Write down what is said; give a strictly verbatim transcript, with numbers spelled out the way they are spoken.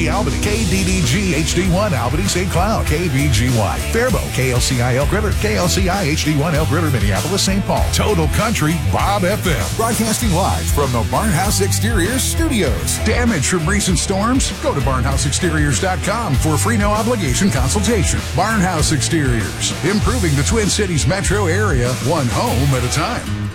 City, Albany, K D D G H D one, Albany, Saint Cloud, K V G Y, Faribault, K L C I Elk River, K L C I H D one, Elk River, Minneapolis, Saint Paul. Total Country, Bob F M. Broadcasting live from the Barnhouse Exteriors studios. Damage from recent storms? Go to barnhouse exteriors dot com for a free no obligation consultation. Barnhouse Exteriors, improving the Twin Cities metro area, one home at a time.